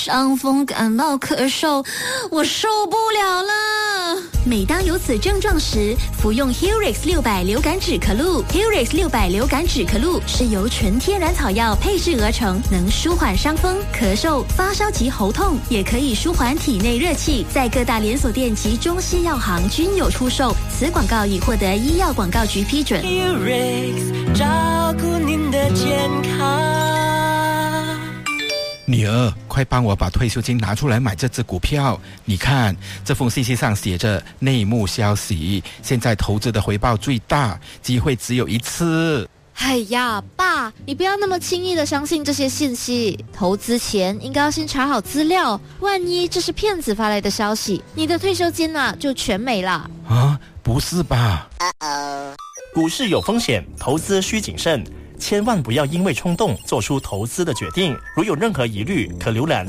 伤风感冒咳嗽，我受不了了。 每当有此症状时，服用 Helix 600流感止咳露。Helix 600流感止咳露是由纯天然草药配制而成，能舒缓伤风、咳嗽、发烧及喉痛，也可以舒缓体内热气。在各大连锁店及中西药行均有出售。此广告已获得医药广告局批准。 Helix 照顾您的健康。 女儿，快帮我把退休金拿出来买这只股票。你看，这封信息上写着内幕消息，现在投资的回报最大，机会只有一次。 哎呀，爸，你不要那么轻易的相信这些信息，投资前应该要先查好资料，万一这是骗子发来的消息，你的退休金啊就全没了。 啊，不是吧？ 股市有风险，投资需谨慎，千万不要因为冲动做出投资的决定。如有任何疑虑，可浏览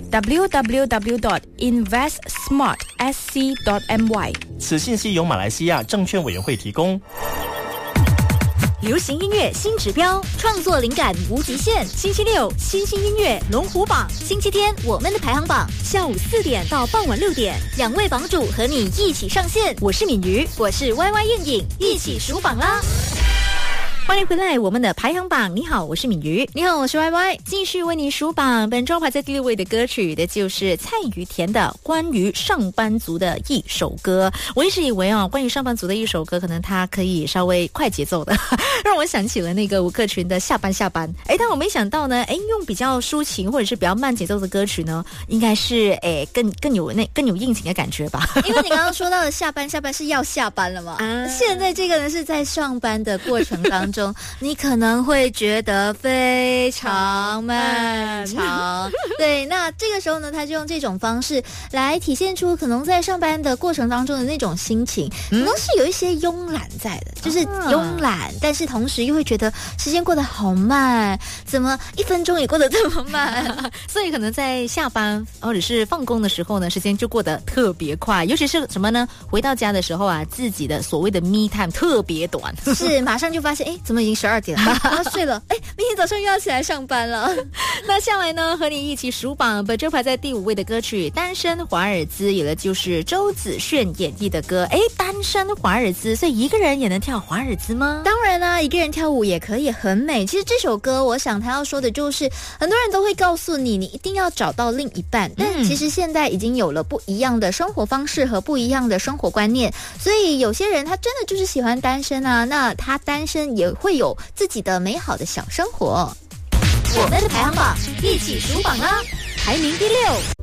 www.investsmartsc.my。 此信息由马来西亚证券委员会提供。 流行音乐新指标，创作灵感无极限。星期六，新兴音乐龙虎榜；星期天，我们的排行榜。下午4点到傍晚6点，2位榜主和你一起上线。我是敏瑜，我是 YY 燕颖，一起数榜啦！欢迎回来，我们的排行榜。你好，我是敏瑜。 你好，我是 YY， 继续为你数榜。本周排在第6位的歌曲的就是蔡于田的关于上班族的一首歌。我一直以为关于上班族的一首歌，可能它可以稍微快节奏的，让我想起了那个吴克群的下班。但我没想到呢，用比较抒情或者是比较慢节奏的歌曲呢，应该是更有应景的感觉吧。因为你刚刚说到的下班是要下班了嘛，现在这个呢是在上班的过程当中。你可能会觉得非常漫长，对，那这个时候呢，他就用这种方式来体现出可能在上班的过程当中的那种心情，可能是有一些慵懒在的，就是慵懒，但是同时又会觉得时间过得好慢，怎么1分钟也过得这么慢？所以可能在下班或者是放工的时候呢，时间就过得特别快，尤其是什么呢？回到家的时候啊，自己的所谓的 me time 特别短，是马上就发现怎么已经12点了，要睡了，明天早上又要起来上班了。那下来呢，和你一起数榜，本周排在第5位的歌曲《单身华尔兹》，也了就是周子炫演绎的歌。单身华尔兹，所以一个人也能跳华尔兹吗？当然啦，一个人跳舞也可以很美。其实这首歌，我想他要说的就是，很多人都会告诉你，你一定要找到另一半，但其实现在已经有了不一样的生活方式和不一样的生活观念，所以有些人他真的就是喜欢单身啊，那他单身也会有自己的美好的小生活。 我们的排行榜，一起数榜啦！排名第6。